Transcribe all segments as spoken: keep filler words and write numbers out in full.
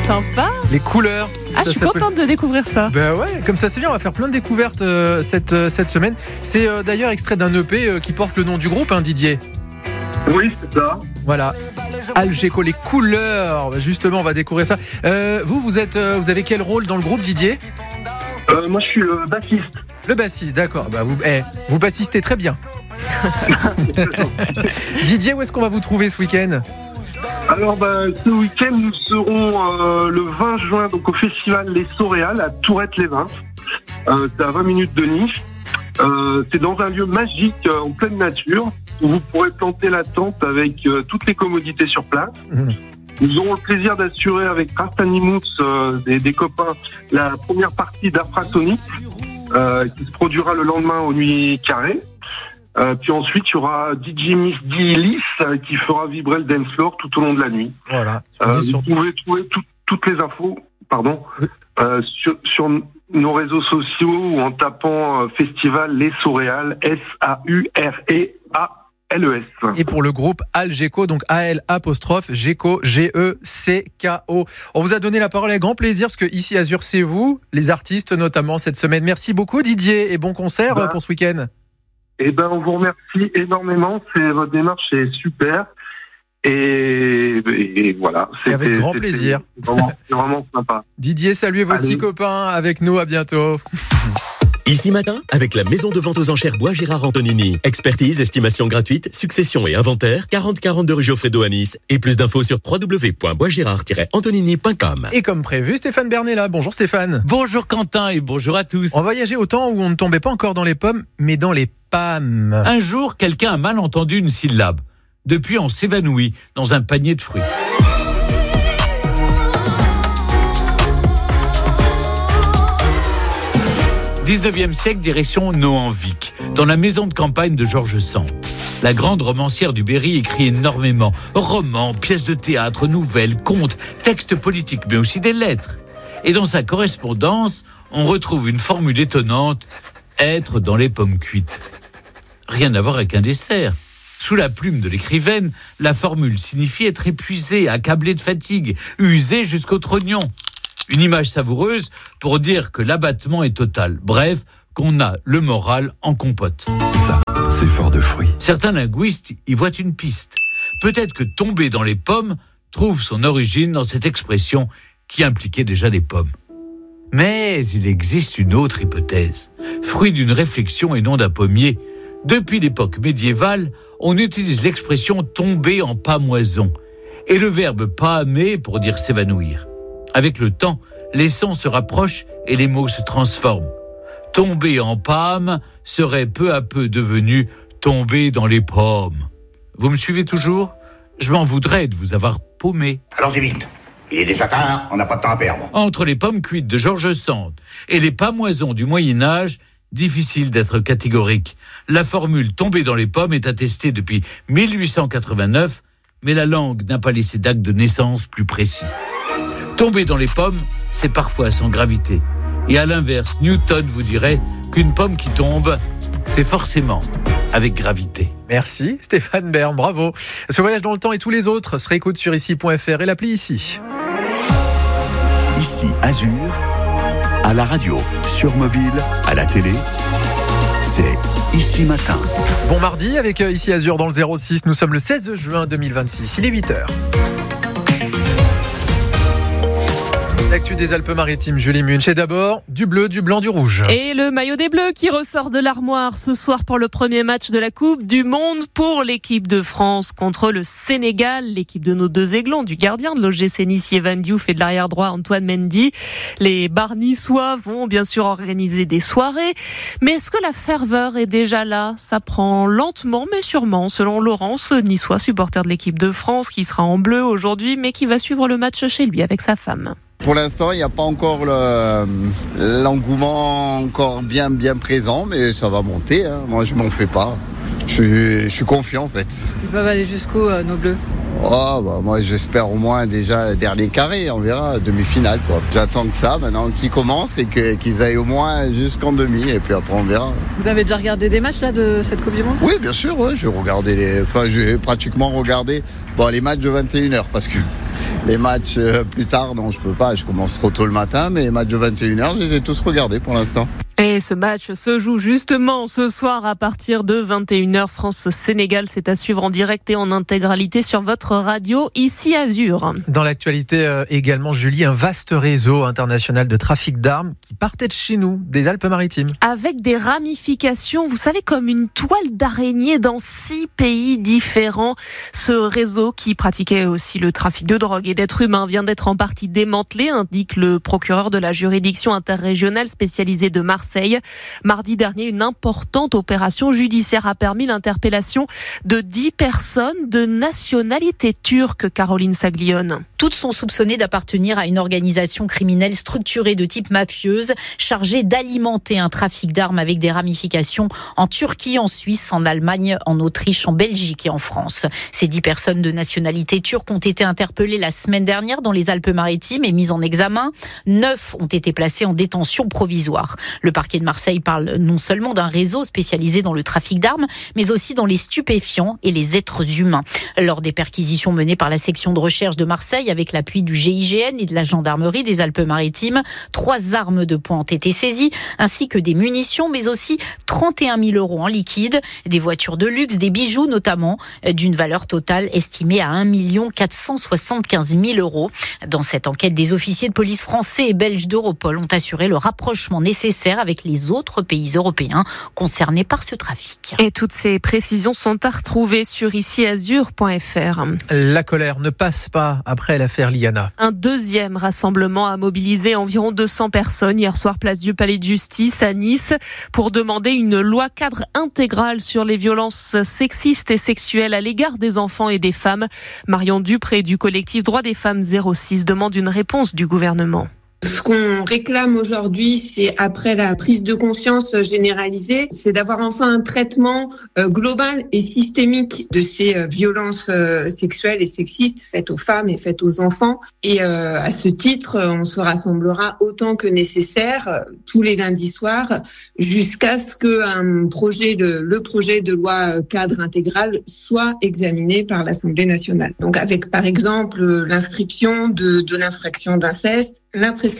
Sympa. Les couleurs. Ah, je suis s'appelle... contente de découvrir ça. Ben ouais, comme ça c'est bien, on va faire plein de découvertes euh, cette, euh, cette semaine. C'est euh, d'ailleurs extrait d'un E P euh, qui porte le nom du groupe, hein, Didier. Oui, c'est ça. Voilà. Algeco, les couleurs. Justement, on va découvrir ça. Euh, vous, vous êtes, euh, vous avez quel rôle dans le groupe, Didier ? euh, Moi, je suis le bassiste. Le bassiste, d'accord. Bah, vous, eh, vous bassistez très bien. Didier, où est-ce qu'on va vous trouver ce week-end ? Alors, bah, ce week-end, nous serons euh, le vingt juin donc, au festival Les Sauréales à Tourette-les-Vins. Euh, c'est à vingt minutes de Nice. Euh, c'est dans un lieu magique euh, en pleine nature où vous pourrez planter la tente avec euh, toutes les commodités sur place. Mmh. Nous aurons le plaisir d'assurer avec Rastanimous, euh, des, des copains, la première partie d'Infrasonic euh, qui se produira le lendemain aux Nuits Carrées. Euh, puis ensuite, il y aura D J Miss D. Ellis euh, qui fera vibrer le dance floor tout au long de la nuit. Voilà. Euh, sur... Vous pouvez trouver tout, toutes les infos, pardon, euh, sur, sur nos réseaux sociaux ou en tapant euh, Festival Les Sauréales, S A U R E A L E S. Et pour le groupe Algeco, donc A L apostrophe Geco, G E C K O. On vous a donné la parole avec grand plaisir parce que ici Azur, c'est vous, les artistes notamment cette semaine. Merci beaucoup Didier et bon concert bah. pour ce week-end. Eh ben, on vous remercie énormément. C'est, votre démarche est super. Et, et voilà. Et avec grand plaisir. C'est vraiment, c'est vraiment sympa. Didier, saluez vos Allez. six copains avec nous. À bientôt. Ici Matin, avec la maison de vente aux enchères Bois Gérard Antonini. Expertise, estimation gratuite, succession et inventaire. quarante quarante-deux rue Geoffredo à Nice. Et plus d'infos sur w w w point bois gérard tiret antonini point com. Et comme prévu, Stéphane Bernet là. Bonjour Stéphane. Bonjour Quentin et bonjour à tous. On voyageait au temps où on ne tombait pas encore dans les pommes, mais dans les pommes. Un jour, quelqu'un a mal entendu une syllabe. Depuis, on s'évanouit dans un panier de fruits. dix-neuvième siècle, direction Nohant-Vic, dans la maison de campagne de George Sand. La grande romancière du Berry écrit énormément. Romans, pièces de théâtre, nouvelles, contes, textes politiques, mais aussi des lettres. Et dans sa correspondance, on retrouve une formule étonnante, être dans les pommes cuites. Rien à voir avec un dessert. Sous la plume de l'écrivaine, la formule signifie être épuisé, accablé de fatigue, usé jusqu'au trognon. Une image savoureuse pour dire que l'abattement est total. Bref, qu'on a le moral en compote. Ça, c'est fort de fruits. Certains linguistes y voient une piste. Peut-être que tomber dans les pommes trouve son origine dans cette expression qui impliquait déjà les pommes. Mais il existe une autre hypothèse, fruit d'une réflexion et non d'un pommier. Depuis l'époque médiévale, on utilise l'expression « tomber en pâmoison » et le verbe « pâmer » pour dire « s'évanouir ». Avec le temps, les sons se rapprochent et les mots se transforment. Tomber en pâme serait peu à peu devenu tomber dans les pommes. Vous me suivez toujours ? Je m'en voudrais de vous avoir paumé. Allons-y vite. Il est déjà tard, on n'a pas de temps à perdre. Entre les pommes cuites de George Sand et les pâmoisons du Moyen-Âge, difficile d'être catégorique. La formule « tomber dans les pommes » est attestée depuis mille huit cent quatre-vingt-neuf, mais la langue n'a pas laissé d'acte de naissance plus précis. Tomber dans les pommes, c'est parfois sans gravité. Et à l'inverse, Newton vous dirait qu'une pomme qui tombe, c'est forcément avec gravité. Merci Stéphane Bern, bravo. Ce voyage dans le temps et tous les autres se réécoutent sur ici point f r et l'appli Ici. Ici Azur, à la radio, sur mobile, à la télé, c'est Ici Matin. Bon mardi avec Ici Azur dans le zéro six, nous sommes le seize juin deux mille vingt-six, il est huit heures. L'actu des Alpes-Maritimes, Julie Munch. Et d'abord, du bleu, du blanc, du rouge. Et le maillot des Bleus qui ressort de l'armoire ce soir pour le premier match de la Coupe du Monde pour l'équipe de France contre le Sénégal. L'équipe de nos deux aiglons, du gardien de l'O G C Nice, Yvan Diouf, et de l'arrière droit, Antoine Mendy. Les Barniçois vont bien sûr organiser des soirées. Mais est-ce que la ferveur est déjà là ? Ça prend lentement, mais sûrement, selon Laurence, niçois, supporter de l'équipe de France, qui sera en bleu aujourd'hui, mais qui va suivre le match chez lui avec sa femme. Pour l'instant, il n'y a pas encore le, l'engouement encore bien bien présent, mais ça va monter. Hein. Moi, je m'en fais pas. Je suis, je suis confiant en fait. Ils peuvent aller jusqu'où euh, nos Bleus? Oh, bah, moi j'espère au moins déjà dernier carré, on verra, demi-finale quoi. J'attends que ça maintenant qu'ils commencent et que, qu'ils aillent au moins jusqu'en demi et puis après on verra. Vous avez déjà regardé des matchs là de cette Coupe du Monde? Oui bien sûr, ouais, je vais regarder les. Enfin j'ai pratiquement regardé bon, les matchs de vingt et une heures parce que les matchs euh, plus tard, non je peux pas, je commence trop tôt le matin, mais les matchs de vingt et une heures, je les ai tous regardés pour l'instant. Et ce match se joue justement ce soir à partir de vingt et une heures. France-Sénégal, c'est à suivre en direct et en intégralité sur votre radio, ici Azur. Dans l'actualité euh, également, Julie, un vaste réseau international de trafic d'armes qui partait de chez nous, des Alpes-Maritimes. Avec des ramifications, vous savez, comme une toile d'araignée dans six pays différents. Ce réseau qui pratiquait aussi le trafic de drogue et d'êtres humains vient d'être en partie démantelé, indique le procureur de la juridiction interrégionale spécialisée de Marseille. Mardi dernier, une importante opération judiciaire a permis l'interpellation de dix personnes de nationalité turque, Caroline Saglione. Toutes sont soupçonnées d'appartenir à une organisation criminelle structurée de type mafieuse, chargée d'alimenter un trafic d'armes avec des ramifications en Turquie, en Suisse, en Allemagne, en Autriche, en Belgique et en France. Ces dix personnes de nationalité turque ont été interpellées la semaine dernière dans les Alpes-Maritimes et mises en examen. Neuf ont été placées en détention provisoire. Le parquet de Marseille parle non seulement d'un réseau spécialisé dans le trafic d'armes, mais aussi dans les stupéfiants et les êtres humains. Lors des perquisitions menées par la section de recherche de Marseille, avec l'appui du G I G N et de la gendarmerie des Alpes-Maritimes, trois armes de poing ont été saisies, ainsi que des munitions, mais aussi trente et un mille euros en liquide, des voitures de luxe, des bijoux notamment, d'une valeur totale estimée à un million quatre cent soixante-quinze mille euros. Dans cette enquête, des officiers de police français et belges d'Europol ont assuré le rapprochement nécessaire avec les autres pays européens concernés par ce trafic. Et toutes ces précisions sont à retrouver sur ici azur point f r. La colère ne passe pas après l'affaire Liana. Un deuxième rassemblement a mobilisé environ deux cents personnes hier soir place du Palais de Justice à Nice pour demander une loi cadre intégrale sur les violences sexistes et sexuelles à l'égard des enfants et des femmes. Marion Dupré du collectif Droits des femmes zéro six demande une réponse du gouvernement. Ce qu'on réclame aujourd'hui, c'est après la prise de conscience généralisée, c'est d'avoir enfin un traitement euh, global et systémique de ces euh, violences euh, sexuelles et sexistes faites aux femmes et faites aux enfants. Et euh, à ce titre, on se rassemblera autant que nécessaire euh, tous les lundis soirs jusqu'à ce que un projet de, le projet de loi cadre intégral soit examiné par l'Assemblée nationale. Donc avec par exemple l'inscription de, de l'infraction d'inceste, l'imprescriptibilité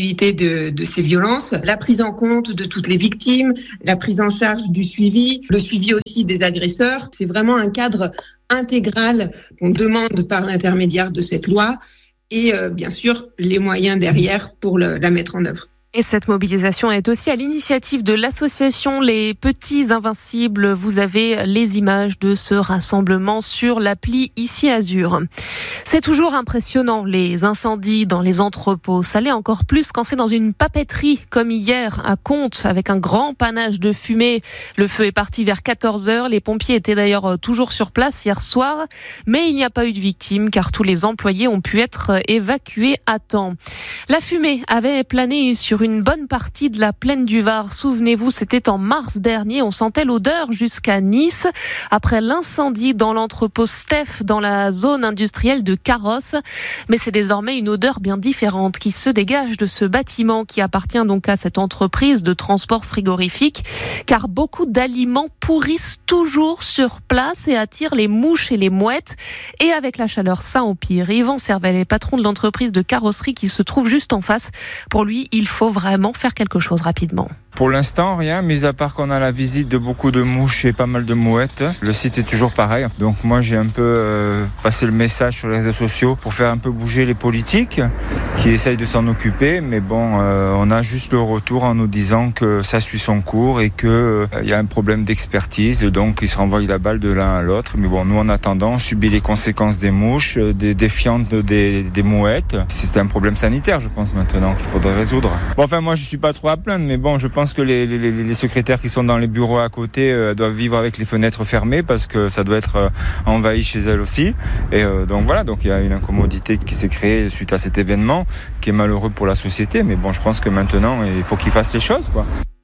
de, de ces violences, la prise en compte de toutes les victimes, la prise en charge du suivi, le suivi aussi des agresseurs. C'est vraiment un cadre intégral qu'on demande par l'intermédiaire de cette loi et euh, bien sûr les moyens derrière pour le, la mettre en œuvre. Et cette mobilisation est aussi à l'initiative de l'association Les Petits Invincibles. Vous avez les images de ce rassemblement sur l'appli Ici Azur. C'est toujours impressionnant, les incendies dans les entrepôts. Ça l'est encore plus quand c'est dans une papeterie, comme hier à Contes, avec un grand panache de fumée. Le feu est parti vers quatorze heures. Les pompiers étaient d'ailleurs toujours sur place hier soir. Mais il n'y a pas eu de victimes, car tous les employés ont pu être évacués à temps. La fumée avait plané sur une bonne partie de la plaine du Var. Souvenez-vous, c'était en mars dernier. On sentait l'odeur jusqu'à Nice. Après l'incendie dans l'entrepôt Steph, dans la zone industrielle de Carrosse. Mais c'est désormais une odeur bien différente qui se dégage de ce bâtiment qui appartient donc à cette entreprise de transport frigorifique. Car beaucoup d'aliments pourrissent toujours sur place et attirent les mouches et les mouettes. Et avec la chaleur, ça empire. Yvan Servel est patron de l'entreprise de carrosserie qui se trouve juste en face. Pour lui, il faut vraiment faire quelque chose rapidement. Pour l'instant, rien, mis à part qu'on a la visite de beaucoup de mouches et pas mal de mouettes. Le site est toujours pareil. Donc moi, j'ai un peu euh, passé le message sur les réseaux sociaux pour faire un peu bouger les politiques qui essayent de s'en occuper. Mais bon, euh, on a juste le retour en nous disant que ça suit son cours et qu'il euh, y a un problème d'expertise. Donc, ils se renvoient la balle de l'un à l'autre. Mais bon, nous, en attendant, on subit les conséquences des mouches, des défiantes des, des mouettes. C'est un problème sanitaire, je pense, maintenant, qu'il faudrait résoudre. Bon, enfin, moi, je suis pas trop à plaindre, mais bon, je pense Je pense que les, les, les secrétaires qui sont dans les bureaux à côté euh, doivent vivre avec les fenêtres fermées parce que ça doit être euh, envahi chez elles aussi. Et euh, donc voilà, donc il y a une incommodité qui s'est créée suite à cet événement qui est malheureux pour la société. Mais bon, je pense que maintenant, il faut qu'ils fassent les choses, quoi.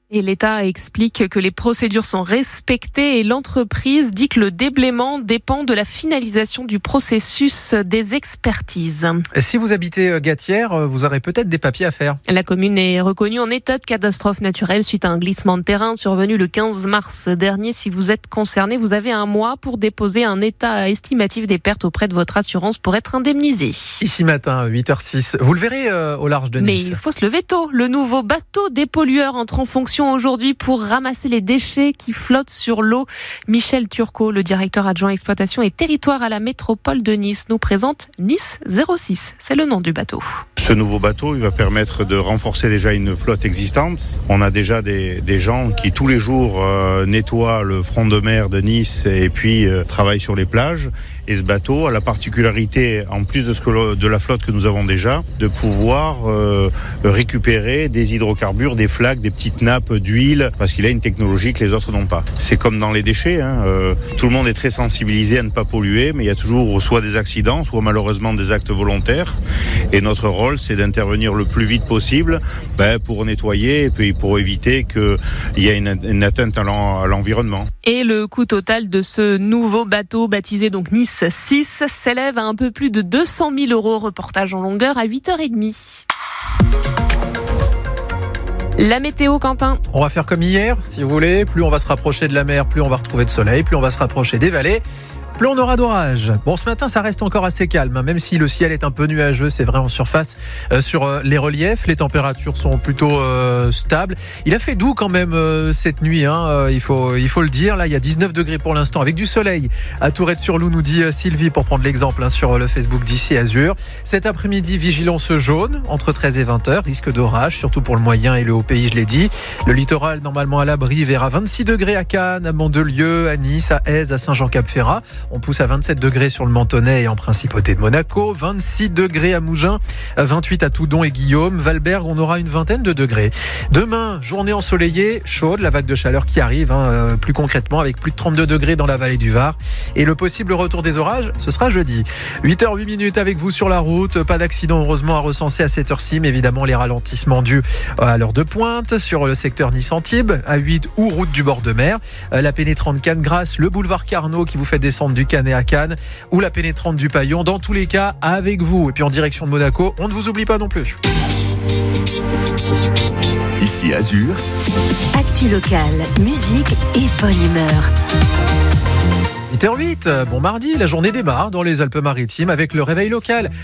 Et l'État explique que les procédures sont respectées et l'entreprise dit que le déblaiement dépend de la finalisation du processus des expertises. Si vous habitez Gatière, vous aurez peut-être des papiers à faire. La commune est reconnue en état de catastrophe naturelle suite à un glissement de terrain survenu le quinze mars dernier. Si vous êtes concerné, vous avez un mois pour déposer un état estimatif des pertes auprès de votre assurance pour être indemnisé. Ici matin, huit heures six. Vous le verrez euh, au large de Nice. Mais il faut se lever tôt. Le nouveau bateau dépollueur entre en fonction aujourd'hui pour ramasser les déchets qui flottent sur l'eau. Michel Turcot, le directeur adjoint exploitation et territoire à la métropole de Nice, nous présente Nice zéro six. C'est le nom du bateau. Ce nouveau bateau, il va permettre de renforcer déjà une flotte existante. On a déjà des, des gens qui tous les jours euh, nettoient le front de mer de Nice et puis euh, travaillent sur les plages. Et ce bateau a la particularité, en plus de, ce que, de la flotte que nous avons déjà, de pouvoir euh, récupérer des hydrocarbures, des flaques, des petites nappes d'huile, parce qu'il a une technologie que les autres n'ont pas. C'est comme dans les déchets, hein, euh, tout le monde est très sensibilisé à ne pas polluer, mais il y a toujours soit des accidents, soit malheureusement des actes volontaires. Et notre rôle, c'est d'intervenir le plus vite possible ben, pour nettoyer et puis pour éviter qu'il y ait une, une atteinte à l'environnement. Et le coût total de ce nouveau bateau, baptisé donc Nice six, s'élève à un peu plus de deux cent mille euros. Reportage en longueur à huit heures trente. La météo, Quentin. On va faire comme hier, si vous voulez. Plus on va se rapprocher de la mer, plus on va retrouver de soleil, plus on va se rapprocher des vallées, plus on aura d'orage. Bon, ce matin, ça reste encore assez calme, hein, même si le ciel est un peu nuageux, c'est vrai en surface. Euh, sur euh, les reliefs, les températures sont plutôt euh, stables. Il a fait doux quand même euh, cette nuit, hein, euh, il faut, il faut le dire. Là, il y a dix-neuf degrés pour l'instant, avec du soleil. À Tourette-sur-Loup, nous dit euh, Sylvie, pour prendre l'exemple hein, sur le Facebook d'Ici Azur. Cet après-midi, vigilance jaune, entre treize et vingt heures, risque d'orage, surtout pour le moyen et le haut pays, je l'ai dit. Le littoral, normalement à l'abri, verra vingt-six degrés à Cannes, à Mandelieu, à Nice, à Aise, à Saint-Jean-Cap-Ferrat. On pousse à vingt-sept degrés sur le Mentonnet et en Principauté de Monaco, vingt-six degrés à Mougins, vingt-huit à Toudon et Guillaume, Valberg, on aura une vingtaine de degrés. Demain, journée ensoleillée, chaude, la vague de chaleur qui arrive, hein, euh, plus concrètement avec plus de trente-deux degrés dans la vallée du Var. Et le possible retour des orages, ce sera jeudi. huit heures huit minutes avec vous sur la route, pas d'accident heureusement à recenser à cette heure-ci, mais évidemment les ralentissements dus à l'heure de pointe sur le secteur Nice-Antibes, A huit ou route du bord de mer, la pénétrante Cannes-Grasse, le boulevard Carnot qui vous fait descendre du Canet à Cannes ou la pénétrante du Paillon, dans tous les cas avec vous. Et puis en direction de Monaco, on ne vous oublie pas non plus. Ici Azur. Actu locale, musique et bonne humeur. huit heures huit, bon mardi, la journée démarre dans les Alpes-Maritimes avec le réveil local.